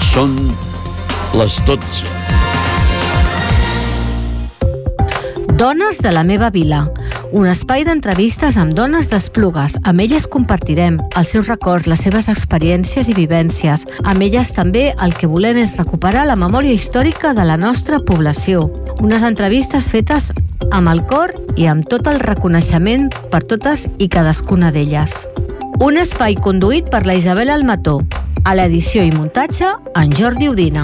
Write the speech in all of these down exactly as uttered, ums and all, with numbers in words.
Són les dotze. Dones de la meva vila. Un espai d'entrevistes amb dones d'Esplugues. Amb elles compartirem els seus records, les seves experiències i vivències. Amb elles també el que volem és recuperar la memòria històrica de la nostra població. Unes entrevistes fetes amb el cor i amb tot el reconeixement per totes i cadascuna d'elles. Un espai conduït per la Isabel Almató. A l'edició i muntatge, en Jordi Udina.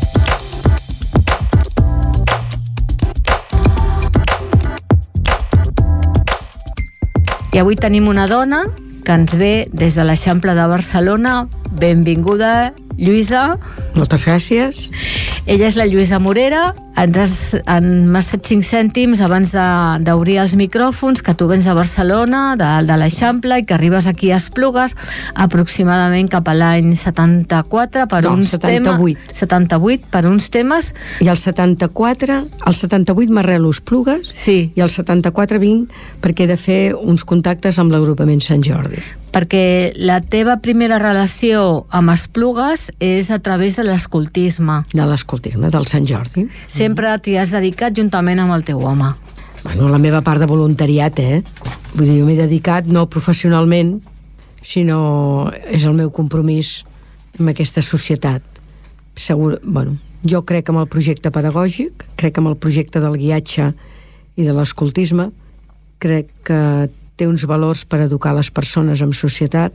I avui tenim una dona que ens ve des de l'Eixample de Barcelona. Benvinguda, Lluïsa. Moltes gràcies. Ella és la Lluïsa Morera. Ens has, en, m'has fet cinc cèntims abans de, d'obrir els micròfons, que tu vens de Barcelona, de, de l'Eixample, i que arribes aquí a Esplugues aproximadament cap a l'any setanta-quatre per no, uns setanta-vuit. temes... setanta-vuit, per uns temes... I el setanta-quatre, el setanta-vuit m'arrelo a Esplugues, sí. I el setanta-quatre vinc perquè he de fer uns contactes amb l'agrupament Sant Jordi. Perquè la teva primera relació amb Esplugues és a través de l'escoltisme. De l'escoltisme, del Sant Jordi. Sempre t'hi has dedicat juntament amb el teu home. Bueno, la meva part de voluntariat, eh? Vull dir, jo m'he dedicat no professionalment, sinó és el meu compromís amb aquesta societat. Segur, bueno, jo crec amb el projecte pedagògic, crec amb el projecte del guiatge i de l'escoltisme, crec que té uns valors per educar les persones en societat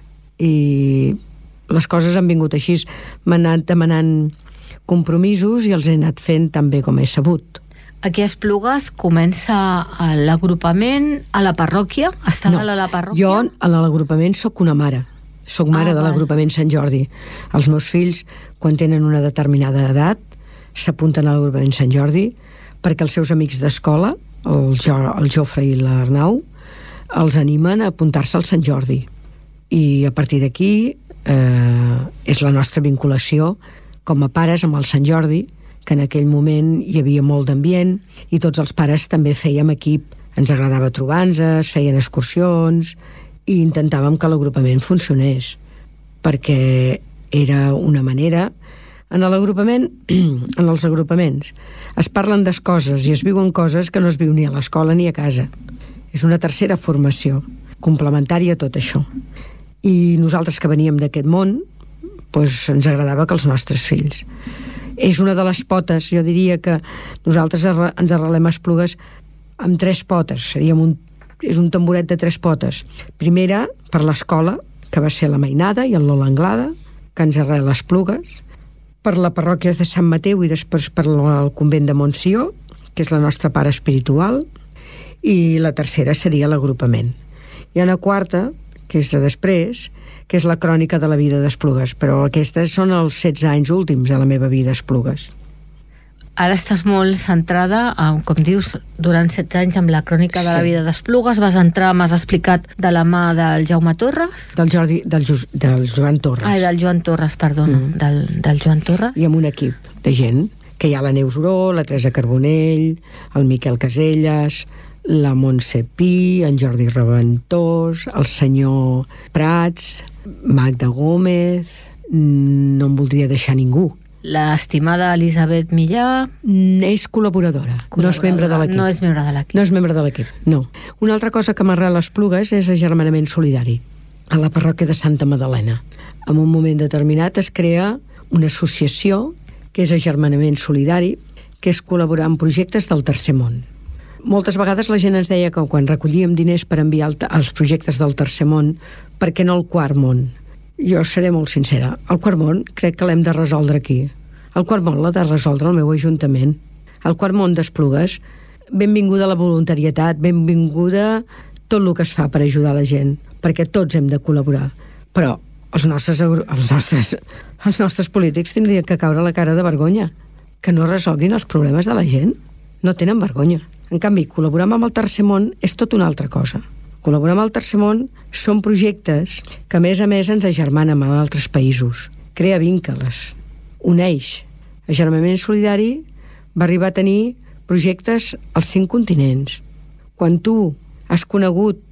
i les coses han vingut així. M'han anat demanant compromisos i els he anat fent tan bé com he sabut. Aquí a Esplugues comença l'agrupament a la parròquia? Estava no, a la parròquia? Jo a l'agrupament sóc una mare. Sóc mare ah, de l'agrupament Sant Jordi. Els meus fills, quan tenen una determinada edat, s'apunten a l'agrupament Sant Jordi perquè els seus amics d'escola, el, jo, el Jofre i l'Arnau, els animen a apuntar-se al Sant Jordi. I a partir d'aquí eh, és la nostra vinculació com a pares amb el Sant Jordi, que en aquell moment hi havia molt d'ambient i tots els pares també fèiem equip. Ens agradava trobar-nos, feien excursions i intentàvem que l'agrupament funcionés, perquè era una manera... En l'agrupament, en els agrupaments, es parlen de coses i es viuen coses que no es viu ni a l'escola ni a casa. És una tercera formació, complementària a tot això. I nosaltres que veníem d'aquest món, doncs ens agradava que els nostres fills. És una de les potes, jo diria que nosaltres ens arrelem a Esplugues amb tres potes, seríem un, és un tamboret de tres potes. Primera, per l'escola, que va ser la Mainada i el Lola Anglada, que ens arrela a Esplugues, per la parròquia de Sant Mateu i després per el convent de Montsió, que és la nostra pare espiritual, i la tercera seria l'agrupament. Hi ha una quarta, que és de després, que és la crònica de la vida d'Esplugues, però aquestes són els setze anys últims de la meva vida a Esplugues. Ara estàs molt centrada, com dius, durant setze anys amb la crònica de la vida d'Esplugues. Vas entrar, m'has explicat, de la mà del Jaume Torres? Del, Jordi, del, Just, del Joan Torres. Ai, del Joan Torres, perdona. Mm. Del, del Joan Torres. I amb un equip de gent, que hi ha la Neus Uró, la Teresa Carbonell, el Miquel Caselles, la Montse Pi, en Jordi Reventós, el senyor Prats, Magda Gómez, no em voldria deixar ningú. L'estimada Elisabet Millà... És col·laboradora, col·laboradora, no és membre de l'equip. No és membre de l'equip. No és membre de l'equip, no. Una altra cosa que m'arrela a Esplugues és agermanament solidari, a la parròquia de Santa Madalena. En un moment determinat es crea una associació que és agermanament solidari, que és col·laborar en projectes del tercer món. Moltes vegades la gent ens deia que quan recollíem diners per enviar els projectes del tercer món, per què no el quart món? Jo seré molt sincera. El quart món crec que l'hem de resoldre aquí. El quart món l'ha de resoldre el meu ajuntament. El quart món d'Esplugues, benvinguda la voluntarietat, benvinguda tot el que es fa per ajudar la gent, perquè tots hem de col·laborar. Però els nostres, els nostres, els nostres polítics tindrien que caure la cara de vergonya, que no resolguin els problemes de la gent. No tenen vergonya. En canvi, col·laborar amb el tercer món és tot una altra cosa. Col·laborar amb el tercer món són projectes que a més a més ens agermanen amb altres països. Crea vincles, uneix. Agermanament solidari va arribar a tenir projectes als cinc continents. Quan tu has conegut